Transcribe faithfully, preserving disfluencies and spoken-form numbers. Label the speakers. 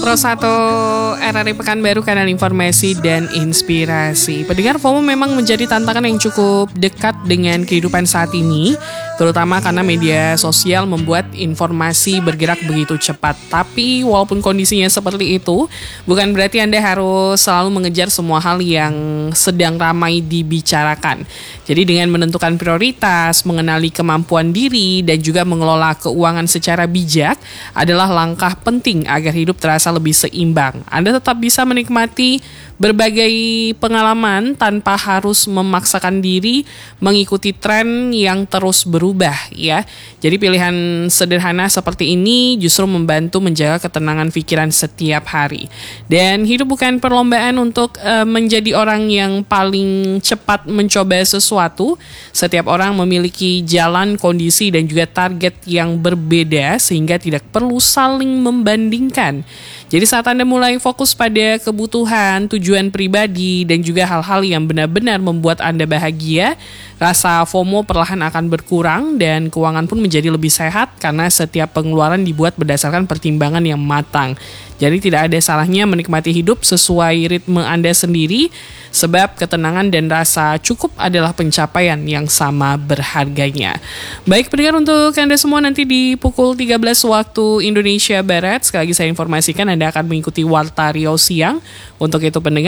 Speaker 1: Pro satu R R I Pekanbaru, kanal informasi dan inspirasi. Pendengar, FOMO memang menjadi tantangan yang cukup dekat dengan kehidupan saat ini, terutama karena media sosial membuat informasi bergerak begitu cepat. Tapi walaupun kondisinya seperti itu, bukan berarti Anda harus selalu mengejar semua hal yang sedang ramai dibicarakan. Jadi dengan menentukan prioritas, mengenali kemampuan diri, dan juga mengelola keuangan secara bijak adalah langkah penting agar hidup terasa lebih seimbang. Anda tetap bisa menikmati berbagai pengalaman tanpa harus memaksakan diri mengikuti tren yang terus berubah, ya. Jadi pilihan sederhana seperti ini justru membantu menjaga ketenangan pikiran setiap hari. Dan hidup bukan perlombaan untuk uh, menjadi orang yang paling cepat mencoba sesuatu. Setiap orang memiliki jalan, kondisi, dan juga target yang berbeda sehingga tidak perlu saling membandingkan. Jadi saat Anda mulai fokus pada kebutuhan, tujuan pribadi, dan juga hal-hal yang benar-benar membuat Anda bahagia, rasa FOMO perlahan akan berkurang dan keuangan pun menjadi lebih sehat karena setiap pengeluaran dibuat berdasarkan pertimbangan yang matang. Jadi tidak ada salahnya menikmati hidup sesuai ritme Anda sendiri, sebab ketenangan dan rasa cukup adalah pencapaian yang sama berharganya. Baik pendengar, untuk Anda semua nanti di pukul tiga belas waktu Indonesia Barat, sekali lagi saya informasikan Anda akan mengikuti Warta Riau Siang. Untuk itu pendengar,